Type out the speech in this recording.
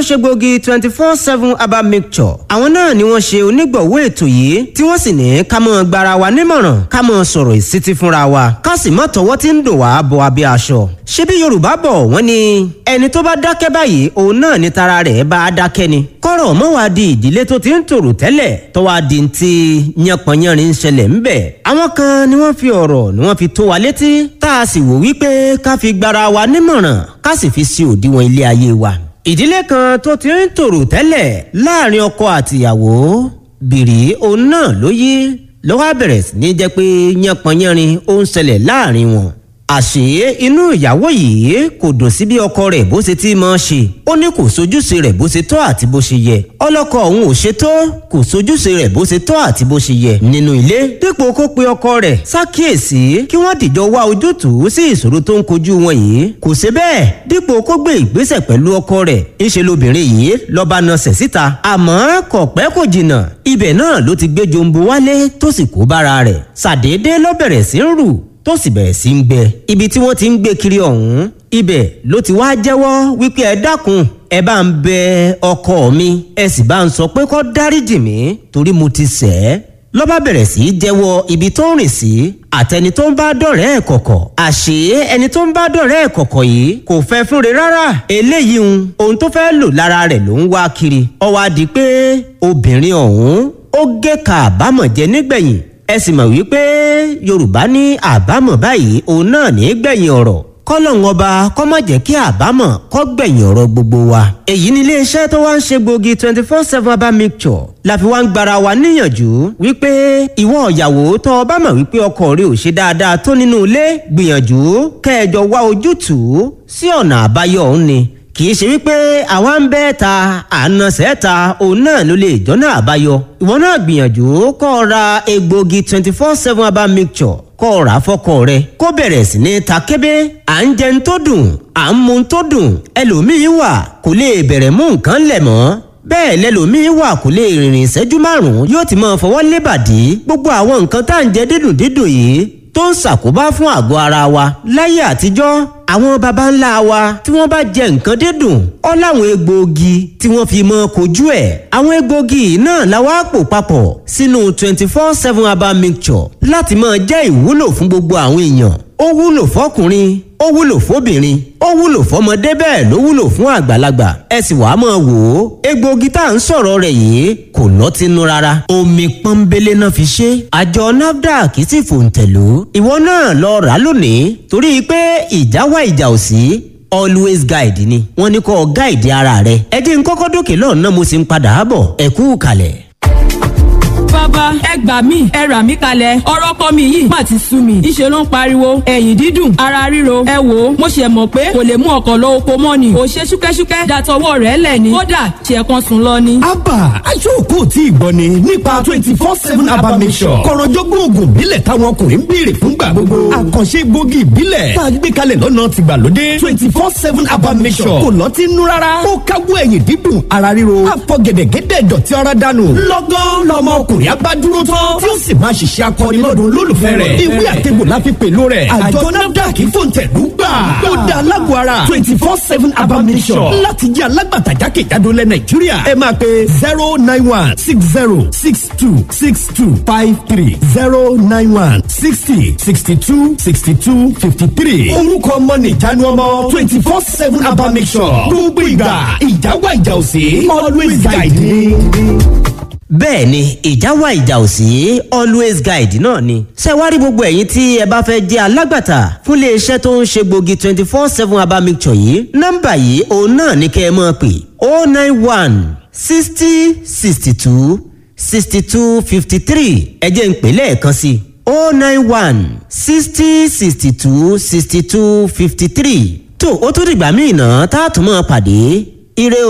ṣe gbòógì 24/7 herbal mixture àwọn náà ni wọ́n ṣe onígbọ̀wọ́ ètò yìí tí wọ́n sì ní ká mọ́ gbara wa nímọ̀ràn ká mọ́ sọ̀rọ̀ ìsítí fúnra wa ká sì mọ́ tọwọ́ tí ń dùn wá bọ abẹ́ aṣọ. ṣebí Yorùbá bọ̀ wọ́n ní ẹni tó bá dákẹ́ báyìí òun náà ni tara rẹ̀ bá dákẹ́ ni. kọ́rọ̀ mọ́ wá di ìdílé tó ti ń tòrò tẹ́lẹ̀ tó wá di ti yánpọnyánrin ń ṣẹlẹ̀ ń bẹ̀. àwọn kan ni wọ́n fi ọ̀rọ̀ ni wọ́n fi tó wa létí tá a sì wò wípé ká fi gbara wa nímọ̀ràn ká sì fi sí òdiwọ̀n ilé ayé wa. ìdílé kan tó ti ń tòrò tẹ́lẹ̀ láàrin ọkọ àtìyàwó bìrì òun náà ló yí ló wá bẹ̀rẹ̀ sí ní jẹ́ pé yánpọnyánrin ó ń ṣẹlẹ̀ láàrin wọn. àṣé inú ìyàwó yìí kò dùn sí bí ọkọ rẹ̀ bó ṣe ti máa ṣe ó ní kò sojúṣe rẹ̀ bó ṣe tọ́ àti bó ṣe yẹ ọlọ́kọ òun ò ṣe tó kò sojúṣe rẹ̀ bó ṣe tọ́ àti bó ṣe yẹ nínú ilé dípò kó pe ọkọ rẹ̀ ṣàkíyèsí kí wọ́n dìjọ wá ojútùú sí ìṣòro tó ń kojú wọn yìí kò ṣe bẹ́ẹ̀ dípò kó gbé ìgbésẹ̀ pẹ̀lú ọkọ rẹ̀ ńṣe lobìnrin yìí lọ́ba nasẹ̀ síta àmọ́ kò pẹ́ kò jìnnà ibẹ̀ náà ló ti gbé jombo wálé tó sì kó bára rẹ̀ ṣàdédé ló bẹ̀rẹ̀ sí ń rù tó sì bẹ̀rẹ̀ sí ń gbẹ ibi tí wọ́n ti ń gbé kiri ọ̀hún ibẹ̀ ló ti wá jẹ́wọ́ wípé ẹ dákun ẹ bá ń bẹ ọkọ mi ẹ sì bá ń sọ pé kó dáríjì mí torí mo ti ṣẹ̀ ẹ́ ló bá bẹ̀rẹ̀ sí í jẹ́wọ́ ibi tó ń rìn sí àtẹni tó ń bá dọ̀rẹ́ ẹ̀ kọ̀kọ̀ àṣé ẹni tó ń bá dọ̀rẹ́ ẹ̀ kọ̀kọ̀ yìí kò fẹ́ fúnre rárá eléyìí ohun tó fẹ́ lò lára rẹ̀ ló ń wá kiri ó wá di pé obìnrin ọ̀hún ó gé ka àbámọ̀ jẹ nígbẹ̀yìn ẹ sì mọ̀ wípé Yorùbá ní àbámọ̀ báyìí òun náà ní gbẹ̀yìn ọ̀rọ̀ kọ́lọ́hún ọba kó má jẹ́ kí àbámọ̀ kó gbẹ̀yìn ọ̀rọ̀ gbogbo wa. èyí ni iléeṣẹ́ tó wá ń ṣe gbòógì 24/7 herbal mixture la fi wá ń gbara wa níyànjú wípé ìwọ ìyàwó tó o bá mọ̀ wípé ọkọ rẹ ò ṣe dáadáa tó nínú ilé gbìyànjú kẹjọ wá ojútùú sí ọ̀nà àbáyọ òun ni kì í ṣe wípé àwa ń bẹ́ẹ̀ ta àna sẹ́ẹ̀ta òun náà ló lè jọ́nà àbáyọ. ìwọ náà gbìyànjú kó o ra egbògi 24/7 herbal mixture kó o rà fọ́kọ rẹ kó bẹ̀rẹ̀ sí ní ta kébé à ń jẹun tó dùn à ń mu tó dùn ẹlòmíín wà kò lè bẹ̀rẹ̀ mú nǹkan lẹ̀ mọ́ bẹ́ẹ̀ lẹ́lòmíín wà kò lè rìnrìn ìṣẹ́jú márùn-ún yóò ti máa fọwọ́ lébàdí gbogbo àwọn nǹkan tá à ń jẹ dídùn dídùn yìí tó ń ṣàkóbá fún àgọ́ ara wa láyé àtijọ́ àwọn baba ńlá wa tí wọ́n bá jẹ nǹkan dídùn ó láwọn egbòogi tí wọ́n fi mọ́ kojú ẹ̀ àwọn egbòogi náà la wá pò papọ̀ sínú 24/7 herbal mixture láti máa jẹ́ ìwúlò fún gbogbo àwọn èèyàn ó wúlò fọkùnrin ó wúlò fóbìnrin ó wúlò fọmọdé bẹ́ẹ̀ ló wúlò fún àgbàlagbà ẹ sì wàá máa wò ó egbòogi tá à ń sọ̀rọ̀ rẹ̀ yìí kò lọ́tínú rárá omi pọ́nbélé náà fi ṣe àjọ NAFDAC sì fòǹtẹ̀lú ìwọ náà lọ rà lónìí torí pé ìjà wà ìjà ò sí always guide ni wọ́n ní kó guide ara rẹ̀ ẹ jẹ́ n kọ́kọ́ dókè lọ́nà mo sì ń padà bọ̀ ẹ kú kalẹ̀. bàbá ẹ gbà mí ẹ rà mí kalẹ̀ ọ̀rọ̀ kọ́ mi yìí má ti sú mi ìṣe ló ń pariwo ẹ̀yìn dídùn ara ríro ẹ wò ó mo ṣe mọ̀ pé kò lè mú ọkọ̀ lọ oko mọ́ ni ò ṣe ṣúkẹ́ṣúkẹ́ dàtọwọ́ rẹ̀ lẹ̀ ni kódà ṣe kan sùn lọ ni. abba aṣọ́kù tí ìgbọ́ ni nípa 24/7 herbal mixture kọ̀rọ̀jọ́gbọ́n oògùn ìbílẹ̀ táwọn ọkùnrin ń béèrè fúngbà gbogbo àkànṣe gbòógì ìbílẹ̀ tá a gbé kalẹ̀ lọ́nà tìgbàlódé 24/7 herbal mixture kò lọ́tí nú rárá ó káwọ́ ẹ̀yìn dídùn ara ríro àfọ̀gẹ̀dẹ̀gẹ̀dẹ̀ dọ̀tí ara dànù lọ́gán lọ́mọ ọkùnrin agbádúró tán tí ó sì máa ṣiṣẹ́ akọni lọ́dún olólùfẹ́ rẹ̀ ìwé àtẹ̀gbò la fi pèlò rẹ̀ àjọ NAFDAC fòǹtẹ̀lú gbà ó dá alágbó ara 24/7 herbal mixture láti jẹ́ alágbàtà jákèjádò lẹ̀ Nàìjíríà ẹ máa pe 09160626253 09160626253 orúkọ ọmọ nìjánu ọmọ 24/7 herbal mixture gbogbo ìgbà ìjà wà ìjà òsì always guide me. bẹ́ẹ̀ ni ìjà wà ìjà ò sí always guide náà ni. ṣé wá rí gbogbo ẹ̀yin tí ẹ bá fẹ́ jẹ́ alágbàtà fún iléeṣẹ́ tó ń ṣe gbòógì 24/7 herbal mixture yìí nọ́mbà yìí òun náà ní kẹ́ ẹ máa pè 091 60 62 62 53 ẹ jẹ́ n pè lẹ́ẹ̀kan sí 091 60 62 62 53 tó o tún dìgbà míì náà tá a tún máa pàdé ire o.